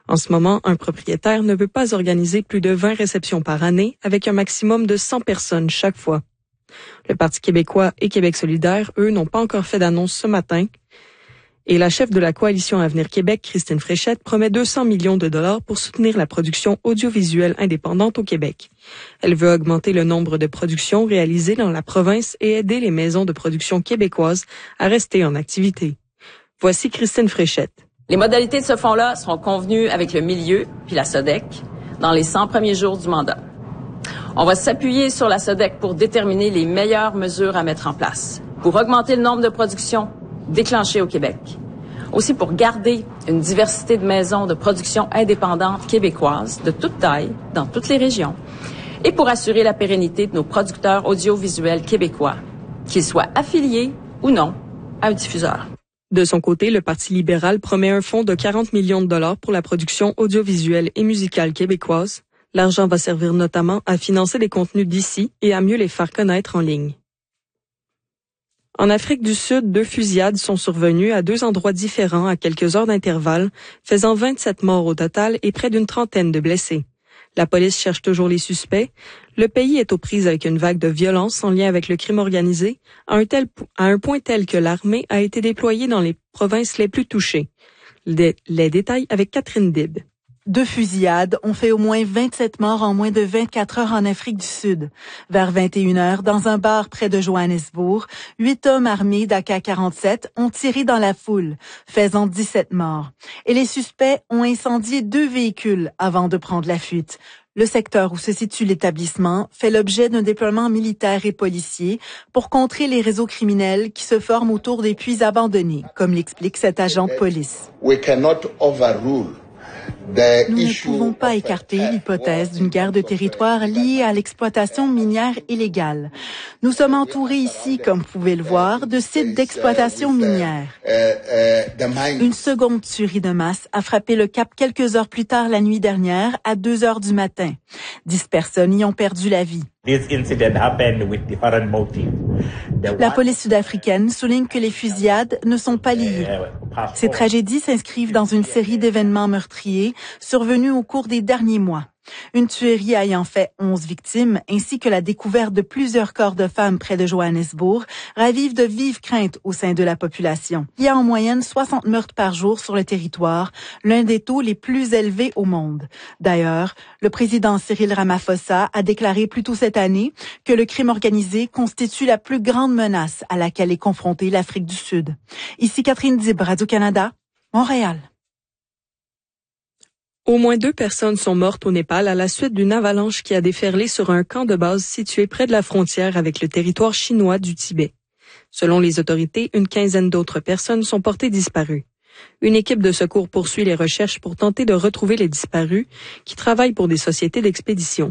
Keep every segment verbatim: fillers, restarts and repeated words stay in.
En ce moment, un propriétaire ne peut pas organiser plus de vingt réceptions par année avec un maximum de cent personnes chaque fois. Le Parti québécois et Québec solidaire, eux, n'ont pas encore fait d'annonce ce matin. Et la chef de la coalition Avenir Québec, Christine Fréchette, promet deux cents millions de dollars pour soutenir la production audiovisuelle indépendante au Québec. Elle veut augmenter le nombre de productions réalisées dans la province et aider les maisons de production québécoises à rester en activité. Voici Christine Fréchette. Les modalités de ce fonds-là seront convenues avec le milieu puis la S O D E C dans les cent premiers jours du mandat. On va s'appuyer sur la S O D E C pour déterminer les meilleures mesures à mettre en place pour augmenter le nombre de productions déclenchées au Québec. Aussi pour garder une diversité de maisons de production indépendantes québécoises de toute taille dans toutes les régions et pour assurer la pérennité de nos producteurs audiovisuels québécois, qu'ils soient affiliés ou non à un diffuseur. De son côté, le Parti libéral promet un fonds de quarante millions de dollars pour la production audiovisuelle et musicale québécoise. L'argent va servir notamment à financer des contenus d'ici et à mieux les faire connaître en ligne. En Afrique du Sud, deux fusillades sont survenues à deux endroits différents à quelques heures d'intervalle, faisant vingt-sept morts au total et près d'une trentaine de blessés. La police cherche toujours les suspects. Le pays est aux prises avec une vague de violence en lien avec le crime organisé, à un, tel, à un point tel que l'armée a été déployée dans les provinces les plus touchées. Les, les détails avec Catherine Dib. Deux fusillades ont fait au moins vingt-sept morts en moins de vingt-quatre heures en Afrique du Sud. Vers vingt et une heures, dans un bar près de Johannesburg, huit hommes armés d'A K quarante-sept ont tiré dans la foule, faisant dix-sept morts. Et les suspects ont incendié deux véhicules avant de prendre la fuite. Le secteur où se situe l'établissement fait l'objet d'un déploiement militaire et policier pour contrer les réseaux criminels qui se forment autour des puits abandonnés, comme l'explique cet agent de police. We cannot overrule. Nous ne pouvons pas écarter l'hypothèse d'une guerre de territoire liée à l'exploitation minière illégale. Nous sommes entourés ici, comme vous pouvez le voir, de sites d'exploitation minière. Une seconde tuerie de masse a frappé le Cap quelques heures plus tard la nuit dernière, à deux heures du matin. Dix personnes y ont perdu la vie. La police sud-africaine souligne que les fusillades ne sont pas liées. Ces tragédies s'inscrivent dans une série d'événements meurtriers survenus au cours des derniers mois. Une tuerie ayant fait onze victimes, ainsi que la découverte de plusieurs corps de femmes près de Johannesburg, ravivent de vives craintes au sein de la population. Il y a en moyenne soixante meurtres par jour sur le territoire, l'un des taux les plus élevés au monde. D'ailleurs, le président Cyril Ramaphosa a déclaré plus tôt cette année que le crime organisé constitue la plus grande menace à laquelle est confrontée l'Afrique du Sud. Ici Catherine Dib, Radio-Canada, Montréal. Au moins deux personnes sont mortes au Népal à la suite d'une avalanche qui a déferlé sur un camp de base situé près de la frontière avec le territoire chinois du Tibet. Selon les autorités, une quinzaine d'autres personnes sont portées disparues. Une équipe de secours poursuit les recherches pour tenter de retrouver les disparus qui travaillent pour des sociétés d'expédition.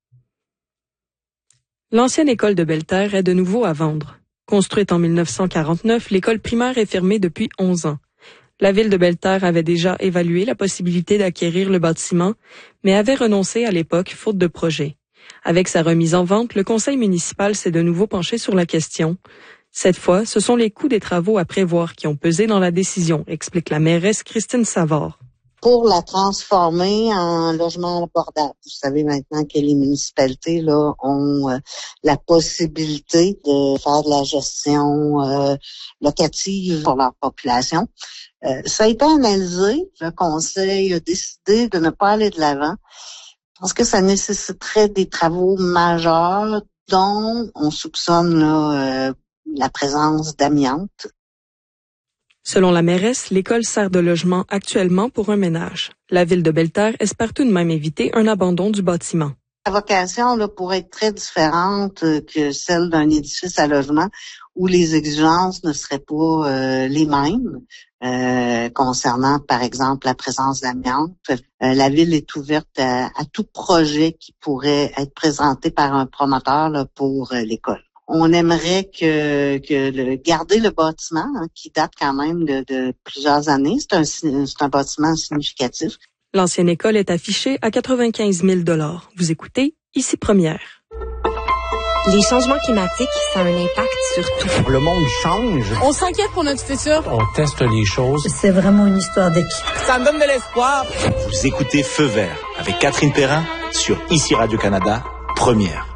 L'ancienne école de Belle-Terre est de nouveau à vendre. Construite en mille neuf cent quarante-neuf, l'école primaire est fermée depuis onze ans. La ville de Belle-Terre avait déjà évalué la possibilité d'acquérir le bâtiment, mais avait renoncé à l'époque faute de projet. Avec sa remise en vente, le conseil municipal s'est de nouveau penché sur la question. Cette fois, ce sont les coûts des travaux à prévoir qui ont pesé dans la décision, explique la mairesse Christine Savard. Pour la transformer en logement abordable. Vous savez maintenant que les municipalités là ont euh, la possibilité de faire de la gestion euh, locative pour leur population. Euh, ça a été analysé. Le conseil a décidé de ne pas aller de l'avant parce que ça nécessiterait des travaux majeurs dont on soupçonne là, euh, la présence d'amiante. Selon la mairesse, l'école sert de logement actuellement pour un ménage. La ville de Belle-Terre espère tout de même éviter un abandon du bâtiment. La vocation là, pourrait être très différente que celle d'un édifice à logement où les exigences ne seraient pas euh, les mêmes euh, concernant, par exemple, la présence d'amiante. Euh, la ville est ouverte à, à tout projet qui pourrait être présenté par un promoteur là, pour euh, l'école. On aimerait que, que le, garder le bâtiment, hein, qui date quand même de, de plusieurs années. C'est un, c'est un bâtiment significatif. L'ancienne école est affichée à quatre-vingt-quinze mille dollars. Vous écoutez Ici Première. Les changements climatiques, ça a un impact sur tout. Le monde change. On s'inquiète pour notre futur. On teste les choses. C'est vraiment une histoire d'équipe. Ça me donne de l'espoir. Vous écoutez Feu vert avec Catherine Perrin sur Ici Radio-Canada, première.